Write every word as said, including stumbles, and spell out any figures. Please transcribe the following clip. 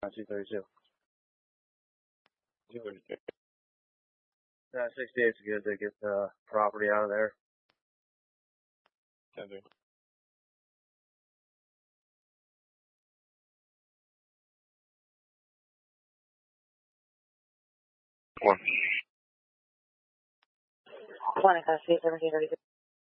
two thirty-two. two thirty-two. Uh, sixty-eight's good to get the property out of there. ten three. One. One, seventeen thirty-two.